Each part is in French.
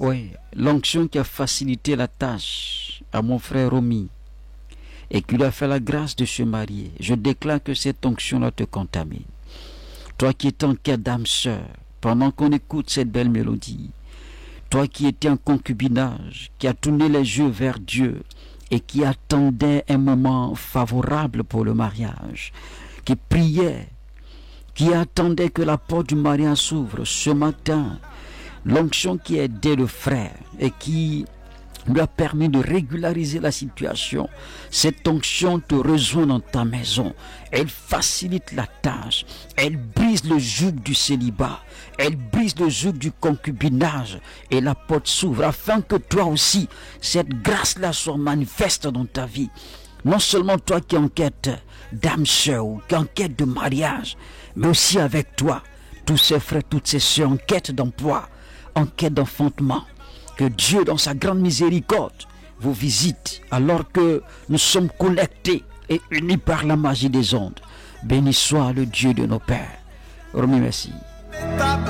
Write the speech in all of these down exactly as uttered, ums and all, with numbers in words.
Oui, l'onction qui a facilité la tâche à mon frère Romy et qui lui a fait la grâce de se marier. Je déclare que cette onction-là te contamine. Toi qui es en quête d'âme sœur, pendant qu'on écoute cette belle mélodie, toi qui étais en concubinage, qui a tourné les yeux vers Dieu et qui attendait un moment favorable pour le mariage, qui priait, qui attendait que la porte du mariage s'ouvre ce matin, l'onction qui a aidé le frère et qui lui a permis de régulariser la situation. Cette onction te rejoint dans ta maison. Elle facilite la tâche. Elle brise le joug du célibat. Elle brise le joug du concubinage. Et la porte s'ouvre afin que toi aussi, cette grâce-là soit manifeste dans ta vie. Non seulement toi qui es en quête d'âme sœur ou qui es en quête de mariage, mais aussi avec toi, tous ces frères, toutes ces sœurs en quête d'emploi, en quête d'enfantement. Que Dieu, dans sa grande miséricorde, vous visite alors que nous sommes connectés et unis par la magie des ondes. Béni soit le Dieu de nos pères. Romy, merci. Je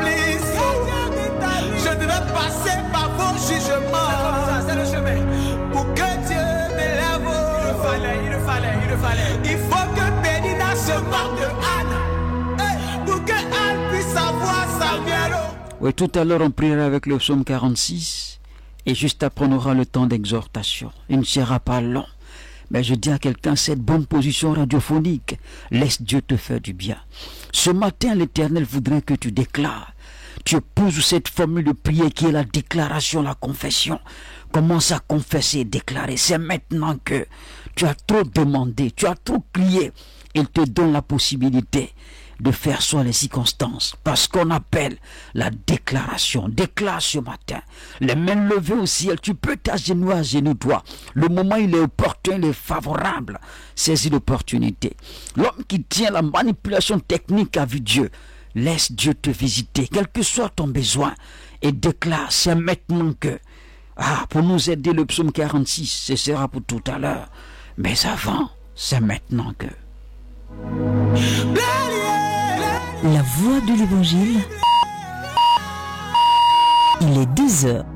devais passer par vos jugements. C'est le chemin. Pour que Dieu m'élève. Il le fallait, il le fallait, il le fallait. Il faut que Pénina se moque de Anne. Pour que Anne puisse avoir sa mienne. Oui, tout à l'heure, on priera avec le psaume quarante-six. Et juste après, on aura le temps d'exhortation. Il ne sera pas long. Mais je dis à quelqu'un, cette bonne position radiophonique, laisse Dieu te faire du bien. Ce matin, l'Éternel voudrait que tu déclares. Tu épouses cette formule de prière qui est la déclaration, la confession. Commence à confesser et déclarer. C'est maintenant que tu as trop demandé, tu as trop prié. Il te donne la possibilité de faire soit les circonstances, parce qu'on appelle la déclaration. Déclare ce matin, les mains levées au ciel, tu peux t'agenouiller à genoux toi. Le moment il est opportun, il est favorable. Saisis l'opportunité. L'homme qui tient la manipulation technique a vu Dieu. Laisse Dieu te visiter, quel que soit ton besoin, et déclare, c'est maintenant que. Ah, pour nous aider, le psaume quarante-six, ce sera pour tout à l'heure. Mais avant, c'est maintenant que. La voix de l'Évangile, il est deux heures.